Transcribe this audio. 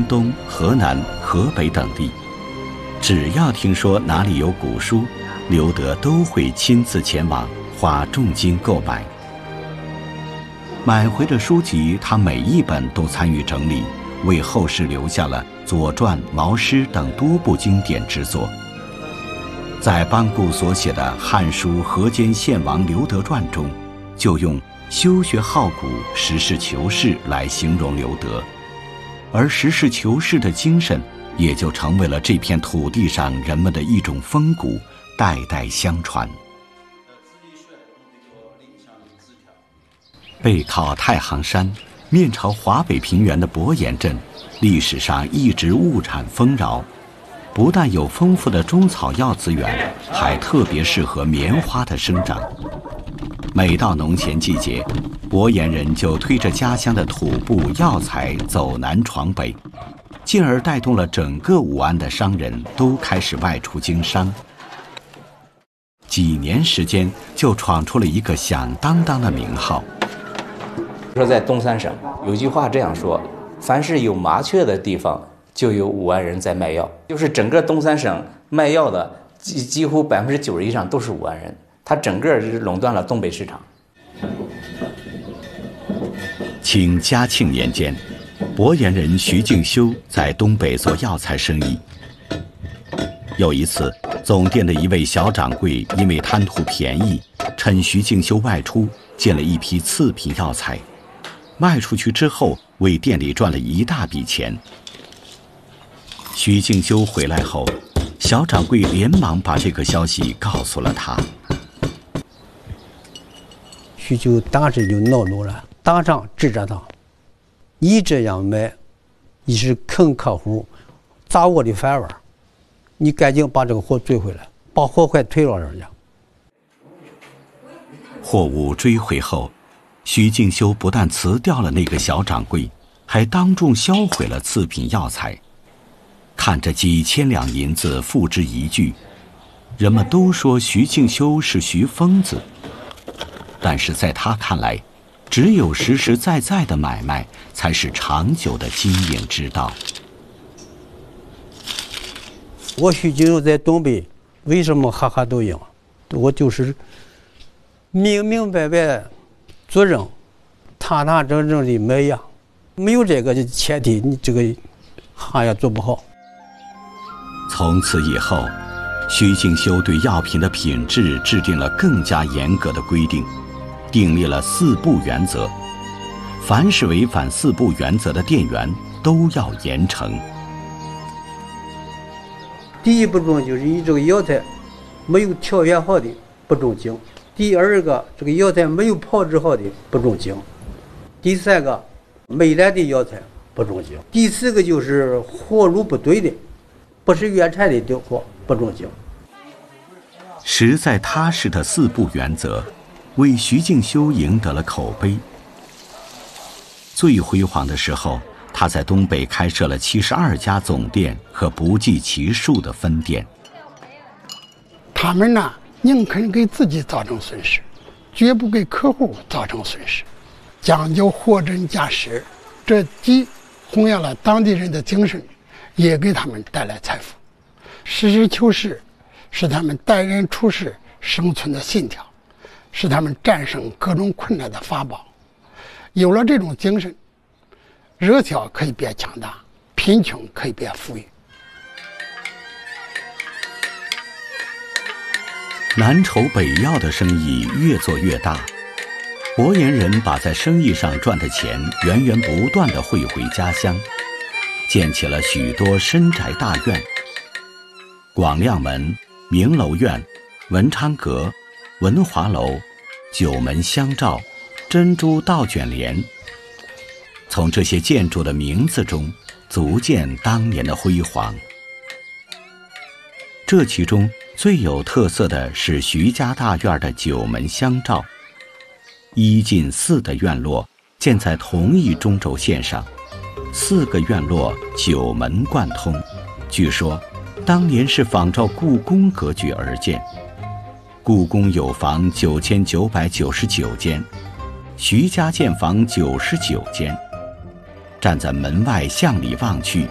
山东、河南、河北等地。只要听说哪里有古书，刘德都会亲自前往，花重金购买。买回的书籍，他每一本都参与整理，为后世留下了《左传》《毛诗》等多部经典之作。在班固所写的《汉书河间献王刘德传》中，就用修学好古、实事求是来形容刘德，而实事求是的精神也就成为了这片土地上人们的一种风骨，代代相传。背靠太行山，面朝华北平原的伯颜镇，历史上一直物产丰饶，不但有丰富的中草药资源，还特别适合棉花的生长。每到农闲季节，伯颜人就推着家乡的土布药材走南闯北，进而带动了整个武安的商人都开始外出经商。几年时间就闯出了一个响当当的名号。 说在东三省有句话这样说：凡是有麻雀的地方，就有武安人在卖药。就是整个东三省卖药的几乎90%以上都是武安人，他整个是垄断了东北市场。 清嘉庆年间，伯颜人徐敬修在东北做药材生意。有一次，总店的一位小掌柜因为贪图便宜，趁徐敬修外出，进了一批次品药材。卖出去之后，为店里赚了一大笔钱。徐敬修回来后，小掌柜连忙把这个消息告诉了他。 徐就当时就恼怒了，当场指着他：“你这样卖，你是坑客户，砸我的饭碗，你赶紧把这个货追回来，把货快退了人家。” 货物追回后，徐敬修不但辞掉了那个小掌柜，还当众销毁了次品药材。看着几千两银子付之一炬，人们都说徐敬修是徐疯子。但是在他看来，只有实实在在的买卖才是长久的经营之道。 我徐敬修在东北为什么哈哈都赢？我就是明明白白做人，堂堂正正的卖药，没有这个前提，你这个行业做不好。 从此以后，徐敬修对药品的品质制定了更加严格的规定，订立了4不原则，凡是违反4不原则的店员都要严惩。 第一不中就是你这个药材没有条件好的不中经，第二个这个药材没有炮制好的不中经，第三个没来的药材不中经，第四个就是货路不对的，不是原产的货不中经。 实在踏实的4不原则为徐敬修赢得了口碑。最辉煌的时候，他在东北开设了72家总店和不计其数的分店。 他们呢，宁肯给自己造成损失，绝不给客户造成损失，讲究货真价实，这既弘扬了当地人的精神，也给他们带来财富。实事求是是他们待人处事生存的信条，是他们战胜各种困难的法宝。有了这种精神，热销可以变强大，贫穷可以变富裕。 南筹北要的生意越做越大，伯颜人把在生意上赚的钱源源不断地汇回家乡，建起了许多深宅大院，广亮门、明楼院、文昌阁、文华楼、九门香照、珍珠倒卷帘。从这些建筑的名字中足见当年的辉煌。这其中最有特色的是徐家大院的九门香照，1进4的院落建在同一中轴线上，4个院落9门贯通，据说当年是仿照故宫格局而建。故宫有房9999间，徐家建房99间。站在门外向里望去，